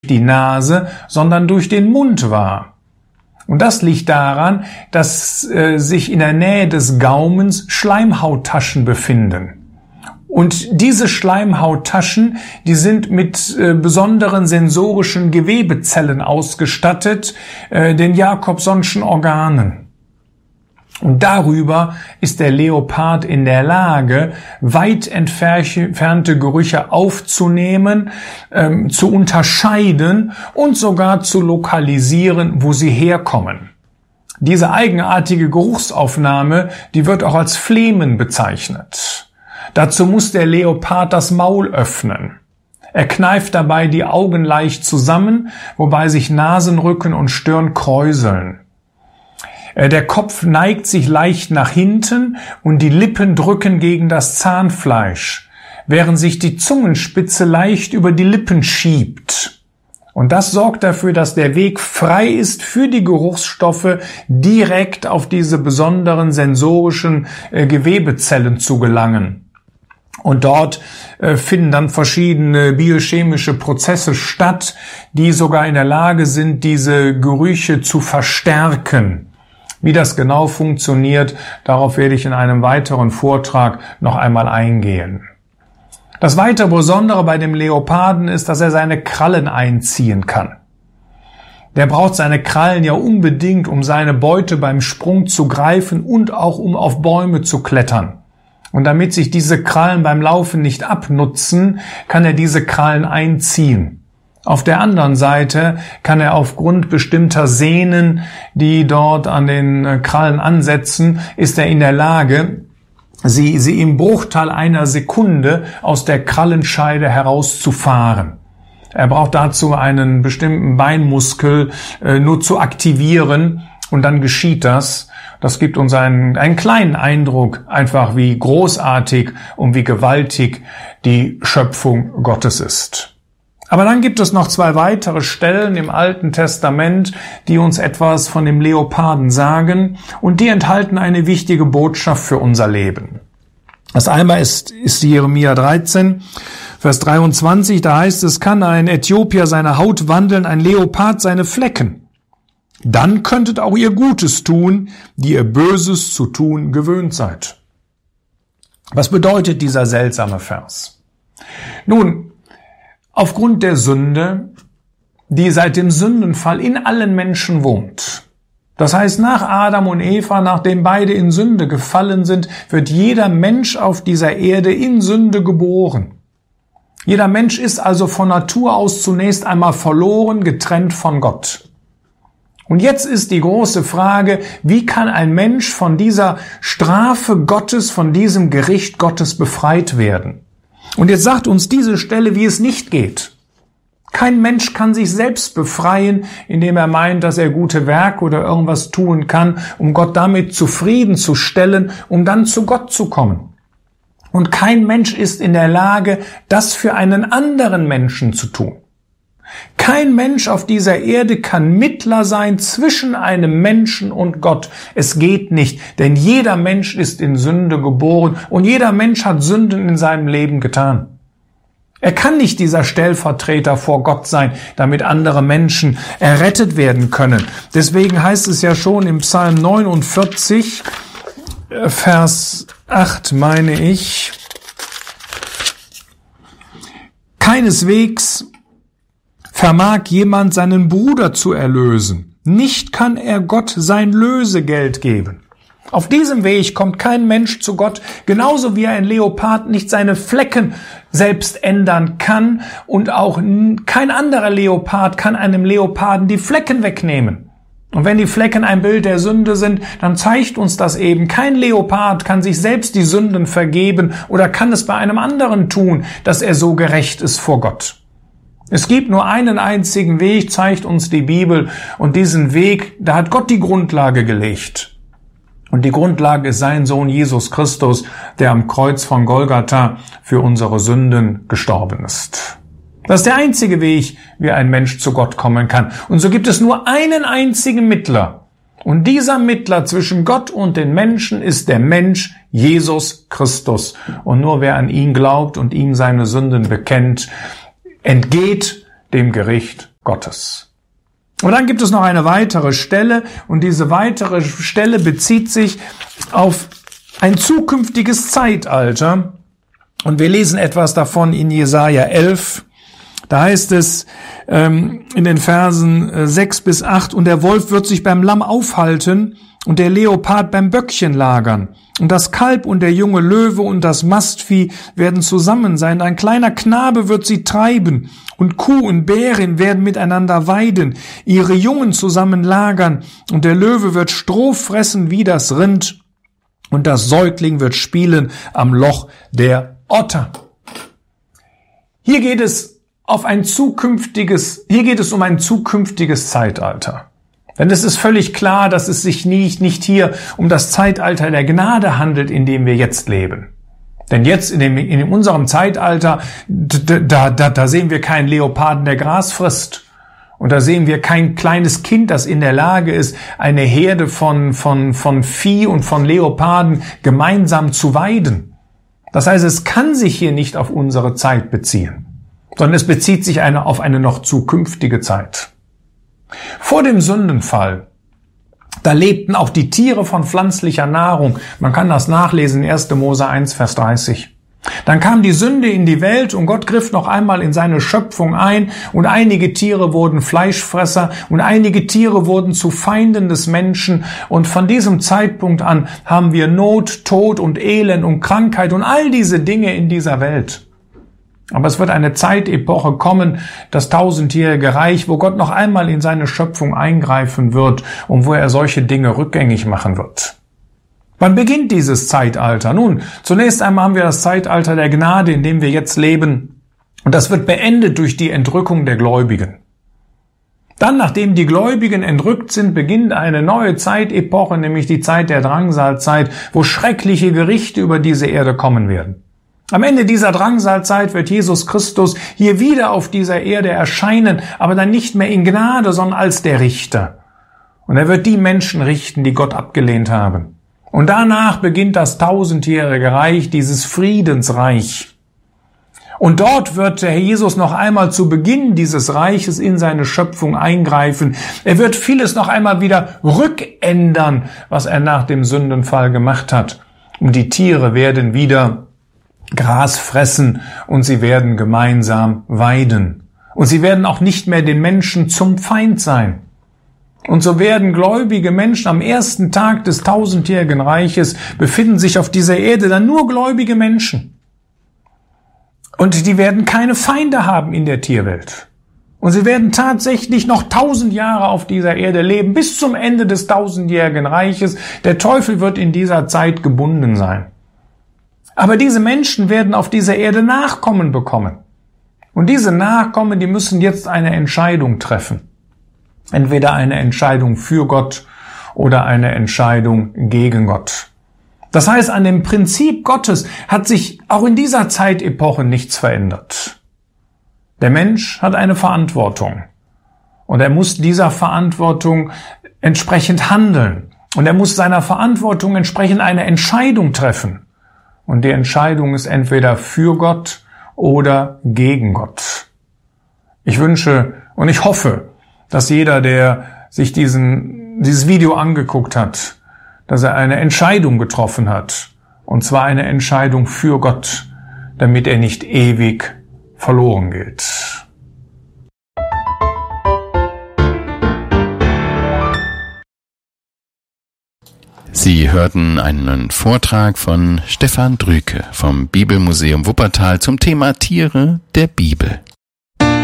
die Nase, sondern durch den Mund wahr. Und das liegt daran, dass sich in der Nähe des Gaumens Schleimhauttaschen befinden. Und diese Schleimhauttaschen, die sind mit besonderen sensorischen Gewebezellen ausgestattet, den Jacobsonschen Organen. Und darüber ist der Leopard in der Lage, weit entfernte Gerüche aufzunehmen, zu unterscheiden und sogar zu lokalisieren, wo sie herkommen. Diese eigenartige Geruchsaufnahme, die wird auch als Flehmen bezeichnet. Dazu muss der Leopard das Maul öffnen. Er kneift dabei die Augen leicht zusammen, wobei sich Nasenrücken und Stirn kräuseln. Der Kopf neigt sich leicht nach hinten und die Lippen drücken gegen das Zahnfleisch, während sich die Zungenspitze leicht über die Lippen schiebt. Und das sorgt dafür, dass der Weg frei ist für die Geruchsstoffe, direkt auf diese besonderen sensorischen Gewebezellen zu gelangen. Und dort finden dann verschiedene biochemische Prozesse statt, die sogar in der Lage sind, diese Gerüche zu verstärken. Wie das genau funktioniert, darauf werde ich in einem weiteren Vortrag noch einmal eingehen. Das weitere Besondere bei dem Leoparden ist, dass er seine Krallen einziehen kann. Der braucht seine Krallen ja unbedingt, um seine Beute beim Sprung zu greifen und auch um auf Bäume zu klettern. Und damit sich diese Krallen beim Laufen nicht abnutzen, kann er diese Krallen einziehen. Auf der anderen Seite kann er aufgrund bestimmter Sehnen, die dort an den Krallen ansetzen, ist er in der Lage, sie im Bruchteil einer Sekunde aus der Krallenscheide herauszufahren. Er braucht dazu einen bestimmten Beinmuskel nur zu aktivieren und dann geschieht das. Das gibt uns einen kleinen Eindruck, einfach wie großartig und wie gewaltig die Schöpfung Gottes ist. Aber dann gibt es noch 2 weitere Stellen im Alten Testament, die uns etwas von dem Leoparden sagen und die enthalten eine wichtige Botschaft für unser Leben. Das einmal ist Jeremia 13, Vers 23, da heißt es, kann ein Äthiopier seine Haut wandeln, ein Leopard seine Flecken. Dann könntet auch ihr Gutes tun, die ihr Böses zu tun gewöhnt seid. Was bedeutet dieser seltsame Vers? Nun, aufgrund der Sünde, die seit dem Sündenfall in allen Menschen wohnt. Das heißt, nach Adam und Eva, nachdem beide in Sünde gefallen sind, wird jeder Mensch auf dieser Erde in Sünde geboren. Jeder Mensch ist also von Natur aus zunächst einmal verloren, getrennt von Gott. Und jetzt ist die große Frage, wie kann ein Mensch von dieser Strafe Gottes, von diesem Gericht Gottes befreit werden? Und jetzt sagt uns diese Stelle, wie es nicht geht. Kein Mensch kann sich selbst befreien, indem er meint, dass er gute Werke oder irgendwas tun kann, um Gott damit zufriedenzustellen, um dann zu Gott zu kommen. Und kein Mensch ist in der Lage, das für einen anderen Menschen zu tun. Kein Mensch auf dieser Erde kann Mittler sein zwischen einem Menschen und Gott. Es geht nicht, denn jeder Mensch ist in Sünde geboren und jeder Mensch hat Sünden in seinem Leben getan. Er kann nicht dieser Stellvertreter vor Gott sein, damit andere Menschen errettet werden können. Deswegen heißt es ja schon im Psalm 49, Vers 8, meine ich, keineswegs vermag jemand seinen Bruder zu erlösen. Nicht kann er Gott sein Lösegeld geben. Auf diesem Weg kommt kein Mensch zu Gott, genauso wie ein Leopard nicht seine Flecken selbst ändern kann und auch kein anderer Leopard kann einem Leoparden die Flecken wegnehmen. Und wenn die Flecken ein Bild der Sünde sind, dann zeigt uns das eben. Kein Leopard kann sich selbst die Sünden vergeben oder kann es bei einem anderen tun, dass er so gerecht ist vor Gott. Es gibt nur einen einzigen Weg, zeigt uns die Bibel, und diesen Weg, da hat Gott die Grundlage gelegt. Und die Grundlage ist sein Sohn Jesus Christus, der am Kreuz von Golgatha für unsere Sünden gestorben ist. Das ist der einzige Weg, wie ein Mensch zu Gott kommen kann. Und so gibt es nur einen einzigen Mittler. Und dieser Mittler zwischen Gott und den Menschen ist der Mensch Jesus Christus. Und nur wer an ihn glaubt und ihm seine Sünden bekennt, entgeht dem Gericht Gottes. Und dann gibt es noch eine weitere Stelle, und diese weitere Stelle bezieht sich auf ein zukünftiges Zeitalter. Und wir lesen etwas davon in Jesaja 11. Da heißt es in den Versen 6 bis 8, und der Wolf wird sich beim Lamm aufhalten und der Leopard beim Böckchen lagern. Und das Kalb und der junge Löwe und das Mastvieh werden zusammen sein. Ein kleiner Knabe wird sie treiben, und Kuh und Bärin werden miteinander weiden, ihre Jungen zusammen lagern, und der Löwe wird Stroh fressen wie das Rind, und das Säugling wird spielen am Loch der Otter. Hier geht es um ein zukünftiges Zeitalter. Denn es ist völlig klar, dass es sich nicht hier um das Zeitalter der Gnade handelt, in dem wir jetzt leben. Denn jetzt in unserem Zeitalter, da sehen wir keinen Leoparden, der Gras frisst. Und da sehen wir kein kleines Kind, das in der Lage ist, eine Herde von Vieh und von Leoparden gemeinsam zu weiden. Das heißt, es kann sich hier nicht auf unsere Zeit beziehen, sondern es bezieht sich auf eine noch zukünftige Zeit. Vor dem Sündenfall, da lebten auch die Tiere von pflanzlicher Nahrung. Man kann das nachlesen in 1. Mose 1, Vers 30. Dann kam die Sünde in die Welt und Gott griff noch einmal in seine Schöpfung ein, und einige Tiere wurden Fleischfresser und einige Tiere wurden zu Feinden des Menschen, und von diesem Zeitpunkt an haben wir Not, Tod und Elend und Krankheit und all diese Dinge in dieser Welt. Aber es wird eine Zeitepoche kommen, das tausendjährige Reich, wo Gott noch einmal in seine Schöpfung eingreifen wird und wo er solche Dinge rückgängig machen wird. Wann beginnt dieses Zeitalter? Nun, zunächst einmal haben wir das Zeitalter der Gnade, in dem wir jetzt leben. Und das wird beendet durch die Entrückung der Gläubigen. Dann, nachdem die Gläubigen entrückt sind, beginnt eine neue Zeitepoche, nämlich die Zeit der Drangsalzeit, wo schreckliche Gerichte über diese Erde kommen werden. Am Ende dieser Drangsalzeit wird Jesus Christus hier wieder auf dieser Erde erscheinen, aber dann nicht mehr in Gnade, sondern als der Richter. Und er wird die Menschen richten, die Gott abgelehnt haben. Und danach beginnt das tausendjährige Reich, dieses Friedensreich. Und dort wird der Herr Jesus noch einmal zu Beginn dieses Reiches in seine Schöpfung eingreifen. Er wird vieles noch einmal wieder rückändern, was er nach dem Sündenfall gemacht hat. Und die Tiere werden wieder Gras fressen und sie werden gemeinsam weiden. Und sie werden auch nicht mehr den Menschen zum Feind sein. Und so werden gläubige Menschen am ersten Tag des tausendjährigen Reiches, befinden sich auf dieser Erde dann nur gläubige Menschen. Und die werden keine Feinde haben in der Tierwelt. Und sie werden tatsächlich noch 1000 Jahre auf dieser Erde leben, bis zum Ende des tausendjährigen Reiches. Der Teufel wird in dieser Zeit gebunden sein. Aber diese Menschen werden auf dieser Erde Nachkommen bekommen. Und diese Nachkommen, die müssen jetzt eine Entscheidung treffen. Entweder eine Entscheidung für Gott oder eine Entscheidung gegen Gott. Das heißt, an dem Prinzip Gottes hat sich auch in dieser Zeitepoche nichts verändert. Der Mensch hat eine Verantwortung. Und er muss dieser Verantwortung entsprechend handeln. Und er muss seiner Verantwortung entsprechend eine Entscheidung treffen. Und die Entscheidung ist entweder für Gott oder gegen Gott. Ich wünsche und ich hoffe, dass jeder, der sich dieses Video angeguckt hat, dass er eine Entscheidung getroffen hat. Und zwar eine Entscheidung für Gott, damit er nicht ewig verloren geht. Sie hörten einen Vortrag von Stefan Drüke vom Bibelmuseum Wuppertal zum Thema Tiere der Bibel.